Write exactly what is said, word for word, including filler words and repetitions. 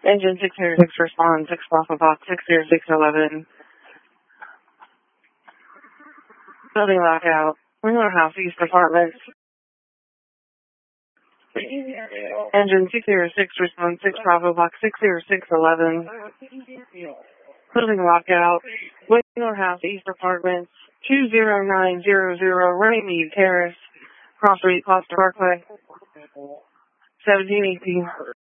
Engine six zero six, respond, six Bravo Box six zero six eleven. Building lockout. Wheeler House, East Apartments. Engine six zero six, respond, six Bravo Box six zero six eleven. Building lockout. Wheeler House, East Apartments. two zero nine zero zero, Runnymede Terrace, Cross Street, Gloucester Parkway. seventeen eighteen.